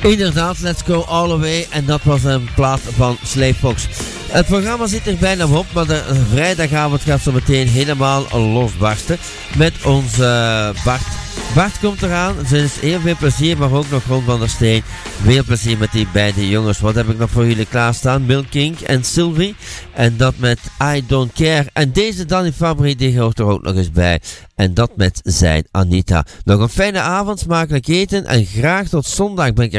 Inderdaad, Let's Go All The Way. En dat was een plaat van Slayfox. Het programma zit er bijna op, maar de vrijdagavond gaat zo meteen helemaal losbarsten met onze Bart. Bart komt eraan, er is heel veel plezier, maar ook nog Ron van der Steen. Veel plezier met die beide jongens. Wat heb ik nog voor jullie klaarstaan? Bill King en Sylvie. En dat met I Don't Care. En deze Danny Fabry, die hoort er ook nog eens bij. En dat met zijn Anita. Nog een fijne avond, smakelijk eten en graag tot zondag ben ik er